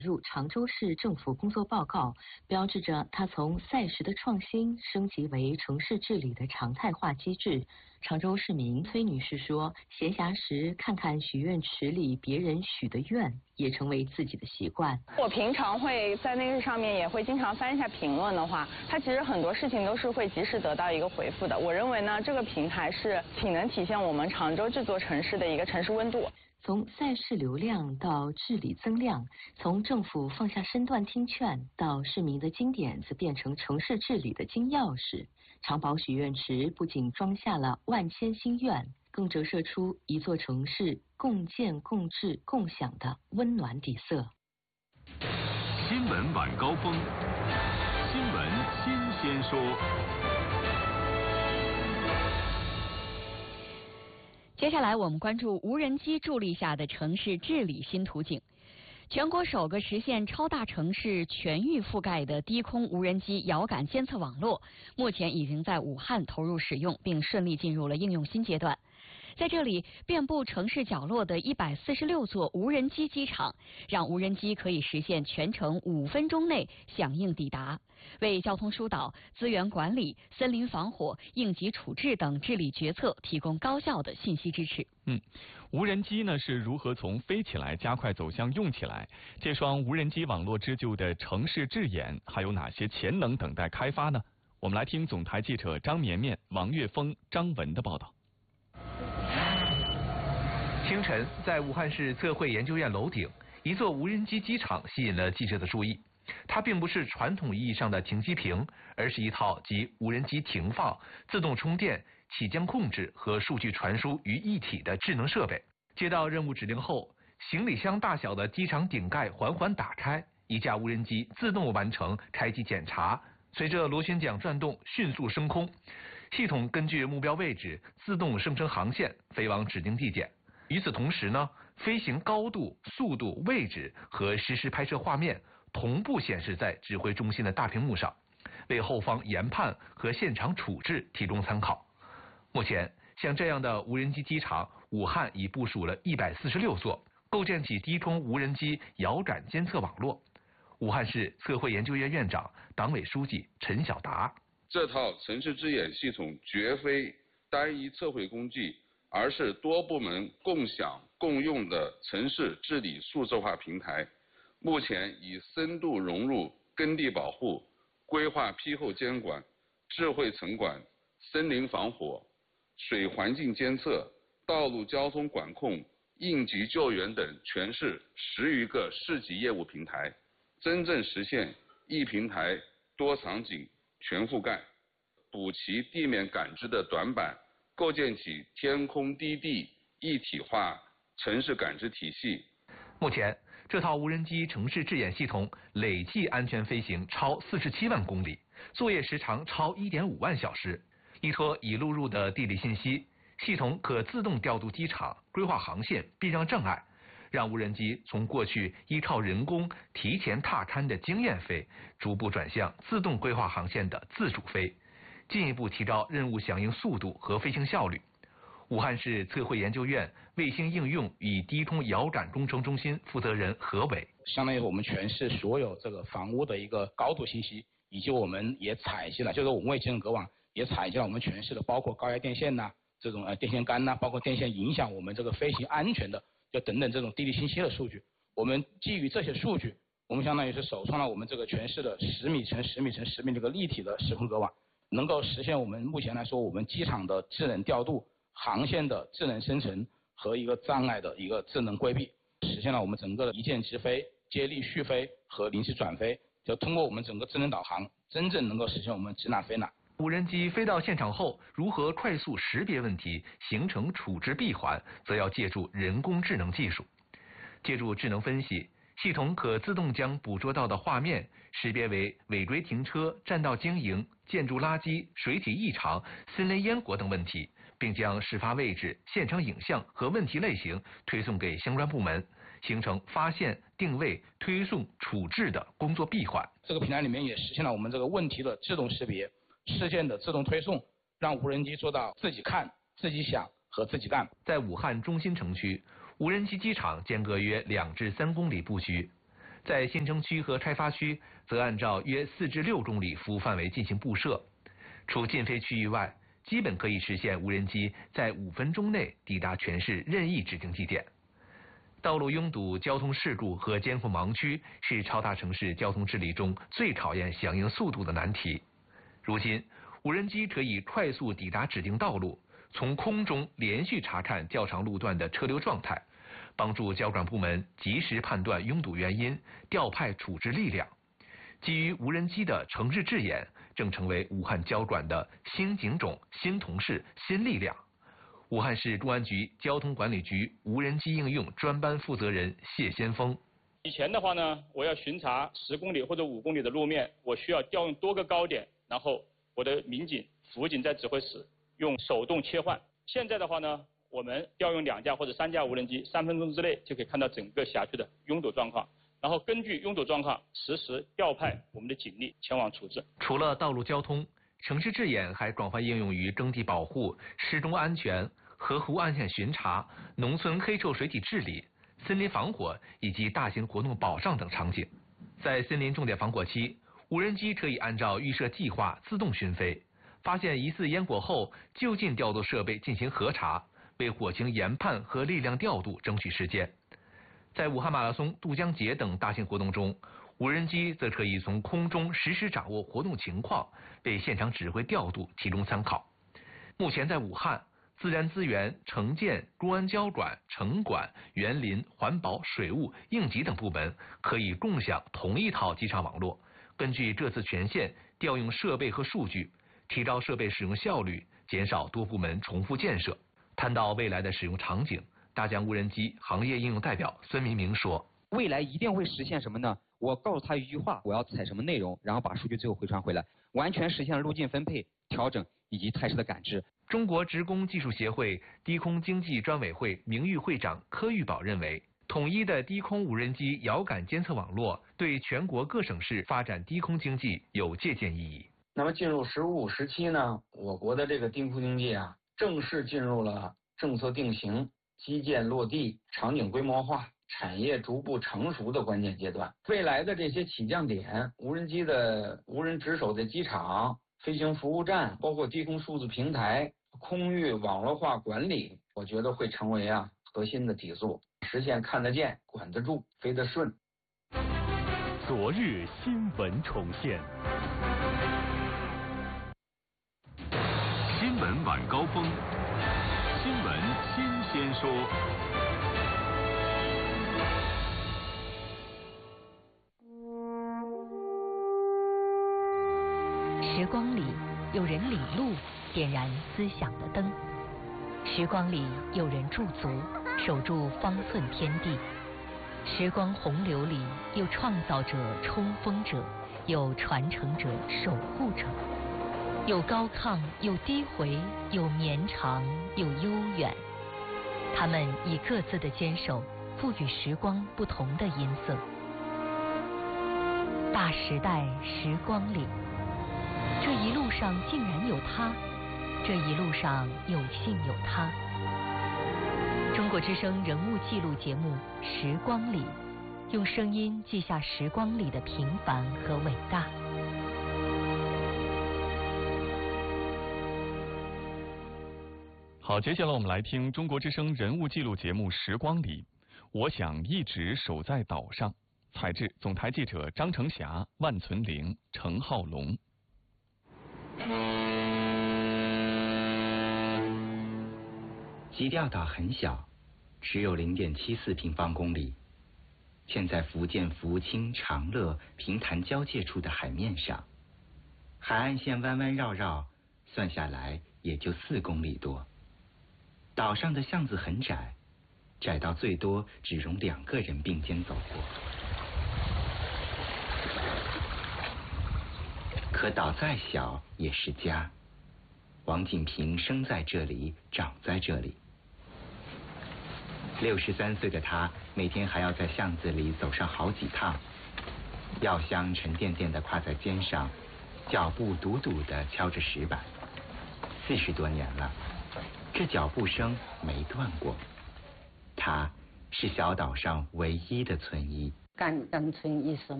入常州市政府工作报告，标志着它从赛时的创新升级为城市治理的常态化机制。常州市民崔女士说，闲暇时看看许愿池里别人许的愿，也成为自己的习惯。 我平常会在那个上面也会经常翻一下评论的话，它其实很多事情都是会及时得到一个回复的。我认为呢，这个平台是挺能体现我们常州这座城市的一个城市温度。 从赛事流量到治理增量，从政府放下身段听劝到市民的金点子变成城市治理的金钥匙，长宝许愿池不仅装下了万千心愿，更折射出一座城市共建共治共享的温暖底色。 新闻晚高峰，新闻新鲜说。 接下来我们关注无人机助力下的城市治理新图景。全国首个实现超大城市全域覆盖的低空无人机遥感监测网络，目前已经在武汉投入使用，并顺利进入了应用新阶段。在这里，遍布城市角落的146座无人机机场，让无人机可以实现全程5分钟内响应抵达，为交通疏导、资源管理、森林防火、应急处置等治理决策提供高效的信息支持。 无人机呢是如何从飞起来加快走向用起来？这双无人机网络织就的城市智眼还有哪些潜能等待开发呢？我们来听总台记者张绵绵、王岳峰、张文的报道。 清晨，在武汉市测绘研究院楼顶，一座无人机机场吸引了记者的注意。它并不是传统意义上的停机坪，而是一套集无人机停放、自动充电、起降控制和数据传输于一体的智能设备。接到任务指令后，行李箱大小的机场顶盖缓缓打开，一架无人机自动完成开机检查，随着螺旋桨转动迅速升空，系统根据目标位置自动生成航线，飞往指定地点。与此同时呢，飞行高度、速度、位置和实时拍摄画面同步显示在指挥中心的大屏幕上，为后方研判和现场处置提供参考。目前，像这样的无人机机场，武汉已部署了146座，构建起低空无人机遥感监测网络。武汉市测绘研究院院长、党委书记陈晓达： 这套城市智眼系统绝非单一测绘工具，而是多部门共享共用的城市治理数字化平台，目前已深度融入耕地保护、规划批后监管、智慧城管、森林防火、水环境监测、道路交通管控、应急救援等全市10余个市级业务平台，真正实现一平台多场景全覆盖，补齐地面感知的短板，构建起天空低地一体化城市感知体系。 目前，这套无人机城市智眼系统累计安全飞行超47万公里，作业时长超1.5万小时。依托已录入的地理信息，系统可自动调度机场、规划航线、避让障碍，让无人机从过去依靠人工提前踏勘的经验飞，逐步转向自动规划航线的自主飞，进一步提高任务响应速度和飞行效率。武汉市测绘研究院卫星应用与低空遥感工程中心负责人何伟： 相当于我们全市所有这个房屋的一个高度信息，以及我们也采集了，就是我们卫星隔网也采集了我们全市的包括高压电线呐、这种电线杆呐、包括电线影响我们这个飞行安全的，就等等这种地理信息的数据。我们基于这些数据，我们相当于是首创了我们这个全市的10米乘10米乘10米这个立体的时空隔网，能够实现我们目前来说我们机场的智能调度、航线的智能生成和一个障碍的一个智能规避，实现了我们整个的一键直飞、接力续飞和临时转飞，就通过我们整个智能导航，真正能够实现我们指哪飞哪。 无人机飞到现场后，如何快速识别问题，形成处置闭环，则要借助人工智能技术。借助智能分析，系统可自动将捕捉到的画面识别为违规停车、占道经营、建筑垃圾、水体异常、森林烟火等问题，并将事发位置、现场影像和问题类型推送给相关部门，形成发现、定位、推送、处置的工作闭环。 这个平台里面也实现了我们这个问题的自动识别、事件的自动推送，让无人机做到自己看、自己想和自己干。 在武汉中心城区，无人机机场间隔约2至3公里布局， 在新城区和开发区，则按照约4至6公里服务范围进行布设。除禁飞区域外，基本可以实现无人机在5分钟内抵达全市任意指定地点。道路拥堵、交通事故和监控盲区是超大城市交通治理中最考验响应速度的难题。如今，无人机可以快速抵达指定道路，从空中连续查看较长路段的车流状态，帮助交管部门及时判断拥堵原因，调派处置力量。基于无人机的城市智眼，正成为武汉交管的新警种、新同事、新力量。武汉市公安局交通管理局无人机应用专班负责人谢先锋： 以前的话呢，我要巡查10公里或者5公里的路面，我需要调用多个高点，然后我的民警、辅警在指挥室用手动切换。现在的话呢，我们调用2架或者3架无人机，3分钟之内就可以看到整个辖区的拥堵状况，然后根据拥堵状况实时调派我们的警力前往处置。 除了道路交通，城市智眼还广泛应用于耕地保护、施工安全、河湖岸线巡查、农村黑臭水体治理、森林防火以及大型活动保障等场景。在森林重点防火期，无人机可以按照预设计划自动巡飞，发现疑似烟火后就近调度设备进行核查，为火情研判和力量调度争取时间。在武汉马拉松、渡江节等大型活动中，无人机则可以从空中实时掌握活动情况，为现场指挥调度提供参考。目前在武汉，自然资源、城建、公安交管、城管、园林、环保、水务、应急等部门可以共享同一套机场网络，根据各自权限调用设备和数据，提高设备使用效率，减少多部门重复建设。谈到未来的使用场景，大疆无人机行业应用代表孙明明说： 未来一定会实现什么呢？我告诉他一句话，我要采什么内容，然后把数据最后回传回来，完全实现了路径分配、调整以及态势的感知。 中国职工技术协会低空经济专委会名誉会长柯玉宝认为，统一的低空无人机遥感监测网络对全国各省市发展低空经济有借鉴意义。 那么进入“十五”时期呢，我国的这个低空经济啊，正式进入了政策定型、基建落地、场景规模化、产业逐步成熟的关键阶段。未来的这些起降点、无人机的无人值守的机场、飞行服务站，包括低空数字平台、空域网络化管理，我觉得会成为核心的底座，实现看得见、管得住、飞得顺。 昨日新闻重现，新闻晚高峰，新闻新鲜说。 时光里有人领路，点燃思想的灯；时光里有人驻足，守住方寸天地；时光洪流里有创造者、冲锋者，有传承者、守护者，有高亢，有低回，有绵长，有悠远。他们以各自的坚守，赋予时光不同的音色。大时代时光里，这一路上竟然有他，这一路上有幸有他。中国之声人物记录节目《时光里》，用声音记下时光里的平凡和伟大。 好，接下来我们来听中国之声人物记录节目《时光里》。我想一直守在岛上。采制总台记者张成霞、万存玲、程浩龙。 基调岛很小，只有0.74平方公里，建在福建福清长乐平潭交界处的海面上，海岸线弯弯绕绕，算下来也就4公里多。岛上的巷子很窄，窄到最多只容2个人并肩走过。可岛再小也是家，王锦平生在这里，长在这里。63岁的他，每天还要在巷子里走上好几趟，药箱沉甸甸地挎在肩上，脚步笃笃地敲着石板。40多年了，这脚步声没断过。他是小岛上唯一的村医。 感情意识。